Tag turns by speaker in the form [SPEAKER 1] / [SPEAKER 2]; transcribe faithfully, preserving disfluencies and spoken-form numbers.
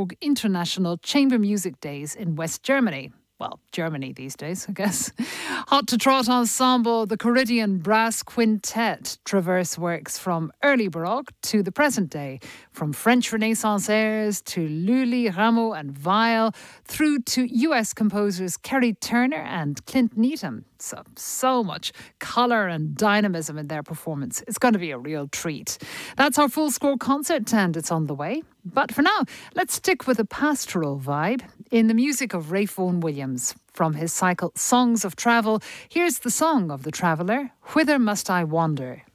[SPEAKER 1] Hamburg International Chamber Music Days in West Germany. Well, Germany these days, I guess. Hot to Trot Ensemble, the Caridian Brass Quintet, traverse works from early Baroque to the present day, from French Renaissance airs to Lully, Rameau and Weill, through to U S composers Kerry Turner and Clint Needham. So, so much colour and dynamism in their performance. It's going to be a real treat. That's our full score concert and it's on the way. But for now, let's stick with a pastoral vibe in the music of Ralph Vaughan Williams. From his cycle Songs of Travel, here's the song of the traveller, Whither Must I Wander?